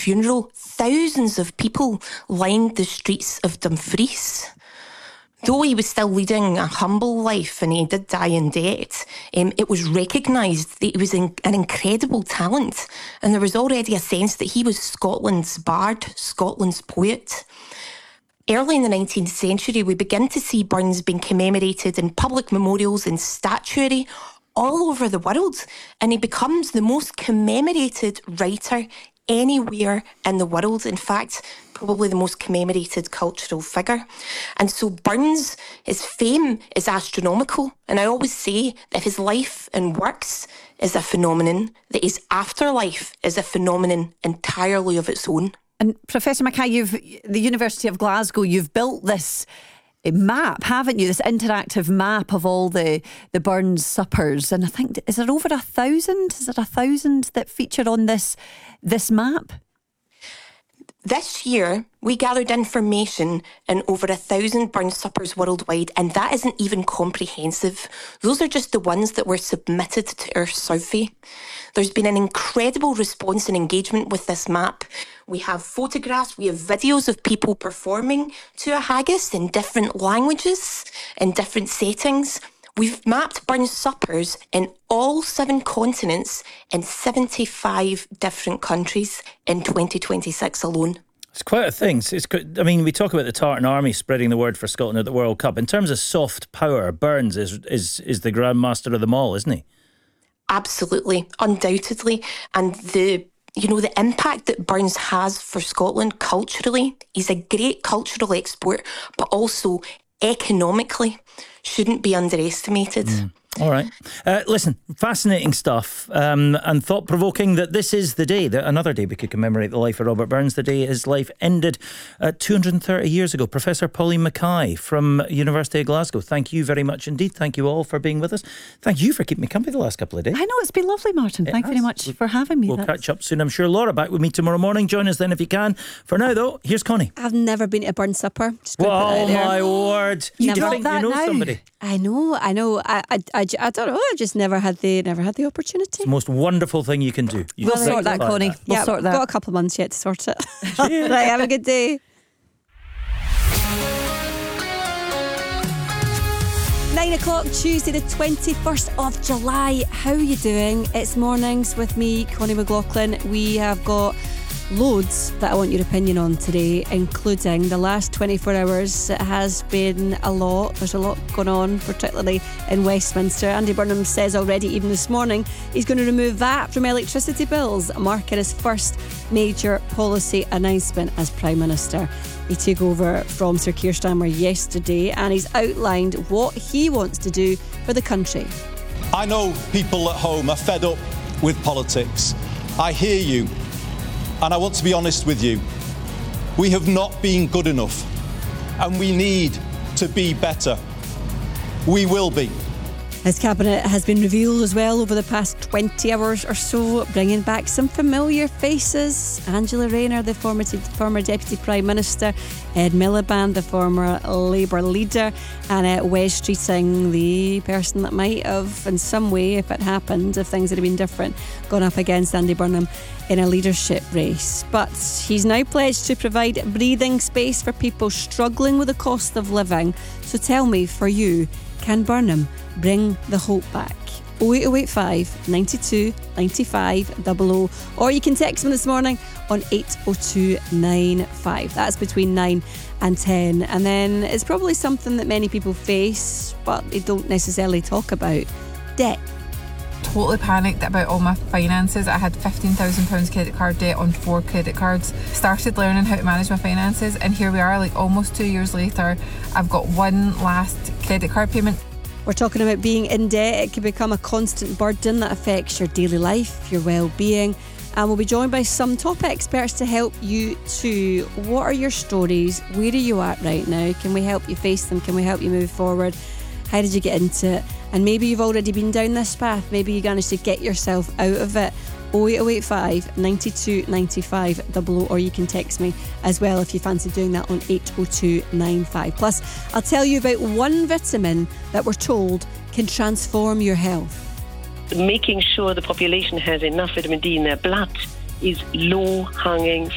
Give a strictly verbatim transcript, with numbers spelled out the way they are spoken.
funeral, thousands of people lined the streets of Dumfries. Though he was still leading a humble life and he did die in debt, um, it was recognised that he was in, an incredible talent, and there was already a sense that he was Scotland's bard, Scotland's poet. Early in the nineteenth century, we begin to see Burns being commemorated in public memorials and statuary all over the world, and he becomes the most commemorated writer anywhere in the world. In fact, probably the most commemorated cultural figure. And so Burns, his fame is astronomical. And I always say that his life and works is a phenomenon, that his afterlife is a phenomenon entirely of its own. And Professor Mackay, you've the University of Glasgow, you've built this map, haven't you? This interactive map of all the, the Burns suppers. And I think, is there over a thousand? Is there a thousand that feature on this this map? This year, we gathered information in over a thousand Burns suppers worldwide, and that isn't even comprehensive. Those are just the ones that were submitted to our survey. There's been an incredible response and engagement with this map. We have photographs, we have videos of people performing to a haggis in different languages, in different settings. We've mapped Burns suppers in all seven continents in seventy-five different countries in twenty twenty-six alone. It's quite a thing. It's, I mean, we talk about the Tartan Army spreading the word for Scotland at the World Cup. In terms of soft power, Burns is is is the grandmaster of them all, isn't he? Absolutely, undoubtedly. And the you know, the impact that Burns has for Scotland culturally, he's a great cultural export, but also economically shouldn't be underestimated. Mm. All right. Uh, listen, fascinating stuff um, and thought-provoking that this is the day, that another day we could commemorate the life of Robert Burns, the day his life ended uh, two hundred thirty years ago. Professor Pauline Mackay from University of Glasgow, thank you very much indeed. Thank you all for being with us. Thank you for keeping me company the last couple of days. I know, it's been lovely, Martin. It Thank you very much for having me. We'll That's... catch up soon, I'm sure. Laura, back with me tomorrow morning. Join us then if you can. For now, though, here's Connie. I've never been to a Burns supper. Just Well, gonna put oh that out my there. word. You Do you got think that you know now? somebody? I know, I know. I, I, I, I don't know. I just never had the never had the opportunity. The most wonderful thing you can do. You We'll think sort that, about Connie. that. We'll yeah, sort that. Got a couple of months yet to sort it. Right, have a good day. Nine o'clock, Tuesday the twenty-first of July. How are you doing? It's mornings with me, Connie McLaughlin. We have got loads that I want your opinion on today, including the last twenty-four hours. It has been a lot. There's a lot going on, particularly in Westminster. Andy Burnham says already, even this morning, he's going to remove V A T from electricity bills, marking his first major policy announcement as Prime Minister. He took over from Sir Keir Starmer yesterday, and he's outlined what he wants to do for the country. I know people at home are fed up with politics. I hear you. And I want to be honest with you. We have not been good enough, and we need to be better. We will be. His cabinet has been revealed as well over the past twenty hours or so, bringing back some familiar faces. Angela Rayner, the former, former Deputy Prime Minister, Ed Miliband, the former Labour leader, and uh, Wes Streeting, the person that might have, in some way, if it happened, if things had been different, gone up against Andy Burnham in a leadership race. But he's now pledged to provide breathing space for people struggling with the cost of living. So tell me, for you, can Burnham bring the hope back? oh eight oh eight five, nine two, nine five double oh, or you can text me this morning on eight oh two nine five. That's between nine and ten. And then it's probably something that many people face, but they don't necessarily talk about: debt. Totally panicked about all my finances. I had fifteen thousand pounds credit card debt on four credit cards. Started learning how to manage my finances, and here we are, like almost two years later. I've got one last credit card payment. We're talking about being in debt. It can become a constant burden that affects your daily life, your well-being. And we'll be joined by some top experts to help you too. What are your stories? Where are you at right now? Can we help you face them? Can we help you move forward? How did you get into it? And maybe you've already been down this path. Maybe you managed to get yourself out of it. oh eight oh eight five, nine two, nine five double oh, or you can text me as well if you fancy doing that on eight oh two nine five. Plus, I'll tell you about one vitamin that we're told can transform your health. Making sure the population has enough vitamin D in their blood is low-hanging